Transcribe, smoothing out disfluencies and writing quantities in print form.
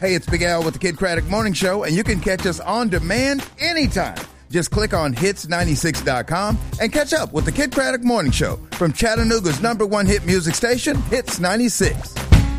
Hey, it's Big Al with the Kid Craddock Morning Show, and you can catch us on demand anytime. Just click on hits96.com and catch up with the Kid Craddock Morning Show from Chattanooga's #1 hit music station, Hits 96.